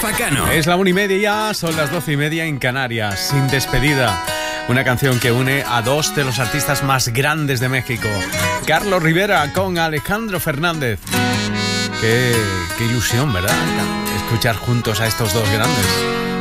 Facano. Es la 1:30 ya, son las 12:30 en Canarias, Sin Despedida. Una canción que une a dos de los artistas más grandes de México. Carlos Rivera con Alejandro Fernández. Qué ilusión, ¿verdad? Escuchar juntos a estos dos grandes.